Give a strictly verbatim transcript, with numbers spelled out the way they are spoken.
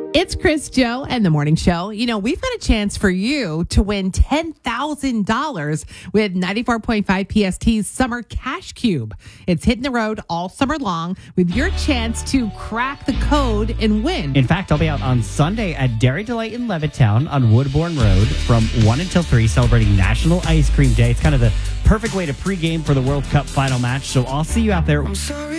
It's Chris, Joe, and the Morning Show. You know, we've got a chance for you to win ten thousand dollars with ninety-four point five P S T's Summer Cash Cube. It's hitting the road all summer long with your chance to crack the code and win. In fact, I'll be out on Sunday at Dairy Delight in Levittown on Woodbourne Road from one until three, celebrating National Ice Cream Day. It's kind of the perfect way to pregame for the World Cup final match, so I'll see you out there. I'm sorry.